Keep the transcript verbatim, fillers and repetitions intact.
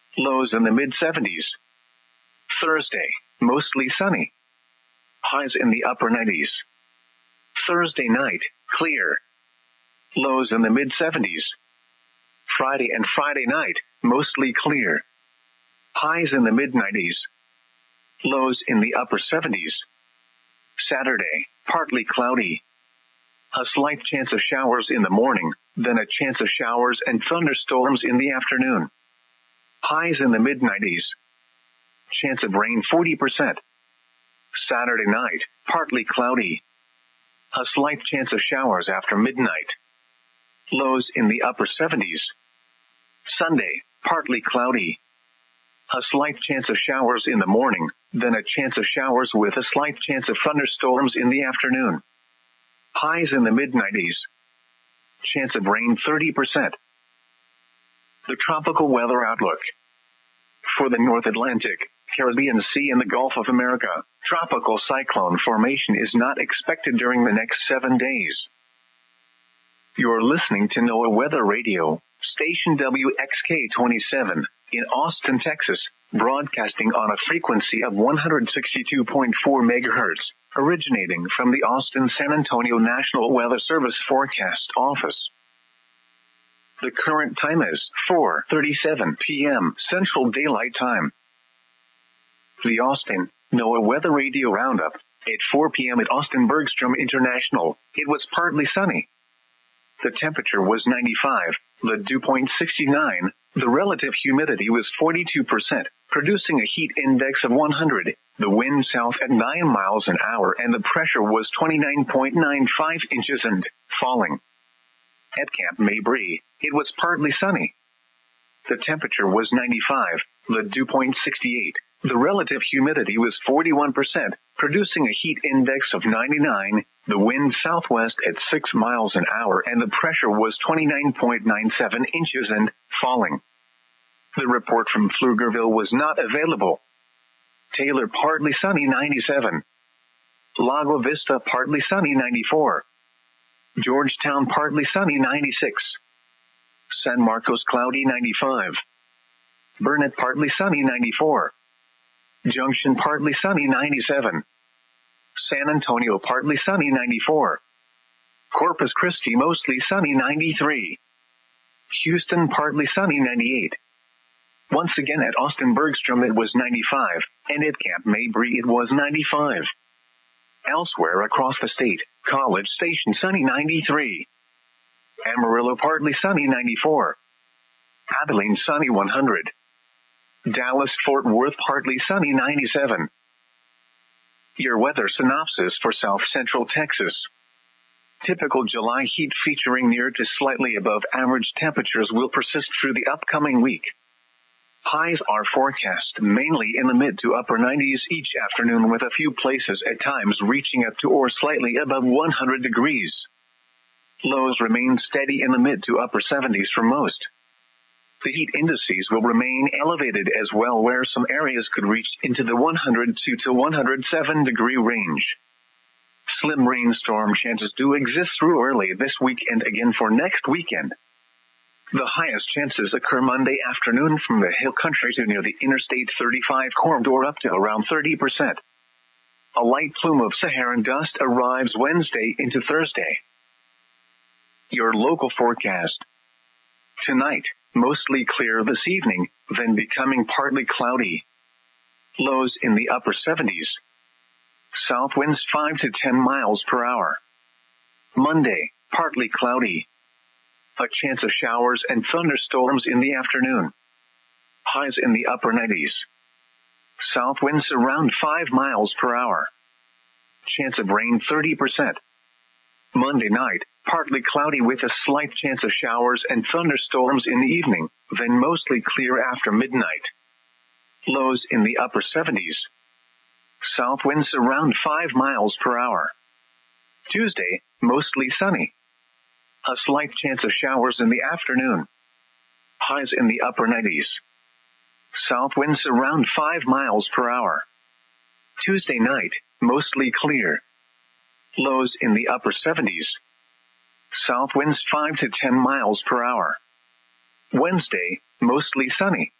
Lows in the mid seventies. Thursday, mostly sunny. Highs in the upper nineties. Thursday night, clear. Lows in the mid seventies. Friday and Friday night, mostly clear. Highs in the mid nineties. Lows in the upper seventies. Saturday, partly cloudy. A slight chance of showers in the morning, then a chance of showers and thunderstorms in the afternoon. Highs in the mid nineties. Chance of rain forty percent. Saturday night, partly cloudy. A slight chance of showers after midnight. Lows in the upper seventies. Sunday, partly cloudy. A slight chance of showers in the morning, then a chance of showers with a slight chance of thunderstorms in the afternoon. Highs in the mid nineties. Chance of rain thirty percent. The tropical weather outlook. For the North Atlantic, Caribbean Sea and the Gulf of America, tropical cyclone formation is not expected during the next seven days. You're listening to NOAA Weather Radio, station W X K twenty-seven, in Austin, Texas, broadcasting on a frequency of one hundred sixty-two point four megahertz, originating from the Austin-San Antonio National Weather Service Forecast Office. The current time is four thirty-seven p.m. Central Daylight Time. The Austin NOAA Weather Radio Roundup. At four p.m. at Austin Bergstrom International, it was partly sunny. The temperature was ninety-five, the dew point sixty-nine, the relative humidity was forty-two percent, producing a heat index of one hundred, the wind south at nine miles an hour, and the pressure was twenty-nine point nine five inches and falling. At Camp Mabry, it was partly sunny. The temperature was ninety-five, the dew point sixty-eight, the relative humidity was forty-one percent, producing a heat index of ninety-nine, the wind southwest at six miles an hour, and the pressure was twenty-nine point nine seven inches and falling. The report from Pflugerville was not available. Taylor partly sunny ninety-seven. Lago Vista partly sunny ninety-four. Georgetown partly sunny ninety-six. San Marcos cloudy ninety-five. Burnett partly sunny ninety-four. Junction partly sunny ninety-seven. San Antonio partly sunny ninety-four. Corpus Christi mostly sunny ninety-three. Houston partly sunny ninety-eight. Once again at Austin Bergstrom it was ninety-five, and at Camp Mabry it was ninety-five. Elsewhere across the state, College Station sunny ninety-three. Amarillo partly sunny ninety-four. Abilene sunny one hundred. Dallas Fort Worth partly sunny ninety-seven. Your weather synopsis for South Central Texas. Typical July heat featuring near to slightly above average temperatures will persist through the upcoming week. Highs are forecast mainly in the mid to upper nineties each afternoon, with a few places at times reaching up to or slightly above one hundred degrees. Lows remain steady in the mid to upper seventies for most. The heat indices will remain elevated as well, where some areas could reach into the one hundred two to one hundred seven degree range. Slim rainstorm chances do exist through early this week and again for next weekend. The highest chances occur Monday afternoon from the hill country to near the Interstate thirty-five corridor up to around thirty percent. A light plume of Saharan dust arrives Wednesday into Thursday. Your local forecast. Tonight, mostly clear this evening, then becoming partly cloudy. Lows in the upper seventies. South winds five to ten miles per hour. Monday, partly cloudy. A chance of showers and thunderstorms in the afternoon. Highs in the upper nineties. South winds around five miles per hour. Chance of rain thirty percent. Monday night, partly cloudy with a slight chance of showers and thunderstorms in the evening, then mostly clear after midnight. Lows in the upper seventies. South winds around five miles per hour. Tuesday, mostly sunny. A slight chance of showers in the afternoon. Highs in the upper nineties. South winds around five miles per hour. Tuesday night, mostly clear. Lows in the upper seventies. South winds five to ten miles per hour. Wednesday, mostly sunny.